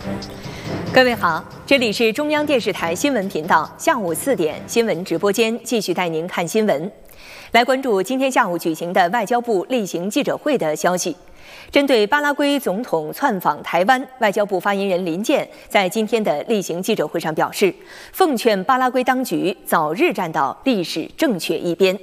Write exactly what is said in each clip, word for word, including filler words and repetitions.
各位好，这里是中央电视台新闻频道，下午四点新闻直播间继续带您看新闻。来关注今天下午举行的外交部例行记者会的消息。针对巴拉圭总统窜访台湾，外交部发言人林健在今天的例行记者会上表示，奉劝巴拉圭当局早日站到历史正确一边。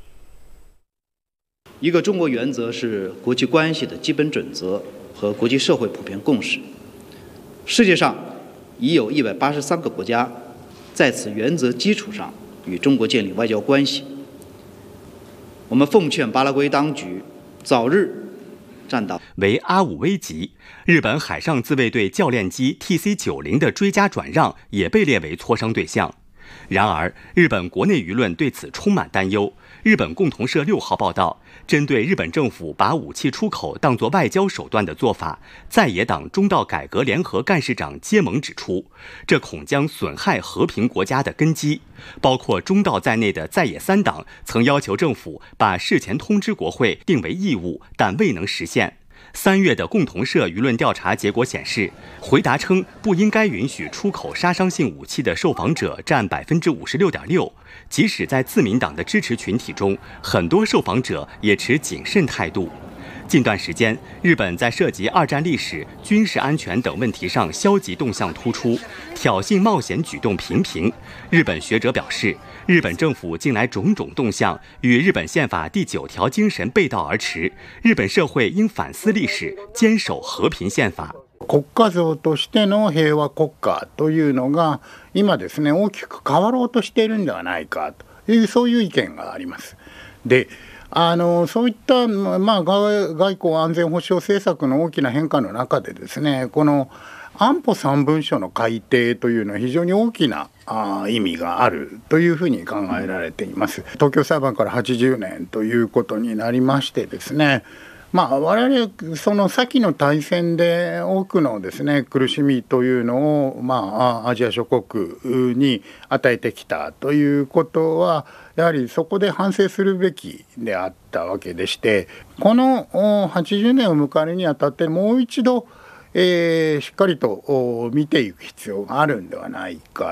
一个中国原则是国际关系的基本准则和国际社会普遍共识。世界上已有一百八十三个国家在此原则基础上与中国建立外交关系。我们奉劝巴拉圭当局早日站到。 为阿五危急，日本海上自卫队教练机 T C 九十 的追加转让也被列为磋商对象。然而，日本国内舆论对此充满担忧。日本共同社六号报道，针对日本政府把武器出口当作外交手段的做法，在野党中道改革联合干事长菅盟指出，这恐将损害和平国家的根基。包括中道在内的在野三党曾要求政府把事前通知国会定为义务，但未能实现。三月的共同社舆论调查结果显示，回答称不应该允许出口杀伤性武器的受访者占百分之五十六点六。即使在自民党的支持群体中，很多受访者也持谨慎态度。近段时间，日本在涉及二战历史、军事安全等问题上消极动向突出，挑衅冒险举动频频。日本学者表示，日本政府近来种种动向与日本宪法第九条精神背道而驰，日本社会应反思历史，坚守和平宪法。 国家像としての平和国家というのが今ですね大きく変わろうとしているんではないかというそういう意見があります。で、あのそういった、まあ、外, 外交安全保障政策の大きな変化の中でですね、この安保三文書の改定というのは非常に大きなあ意味があるというふうに考えられています。東京裁判からはちじゅうねんということになりましてですね、まあ、我々その先の大戦で多くのですね苦しみというのを、まあ、アジア諸国に与えてきたということはやはりそこで反省するべきであったわけでして、このはちじゅうねんを迎えるにあたってもう一度、えー、しっかりと見ていく必要があるんではないか。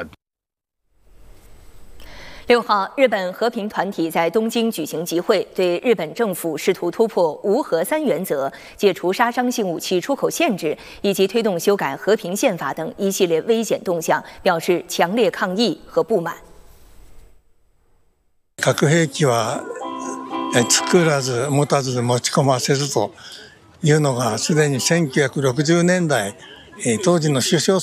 六号，日本和平团体在东京举行集会，对日本政府试图突破无核三原则、解除杀伤性武器出口限制以及推动修改和平宪法等一系列危险动向表示强烈抗议和不满。 核兵器は作らず持たず持ち込ませずというのがすでにせんきゅうひゃくろくじゅうねんだい当時の首相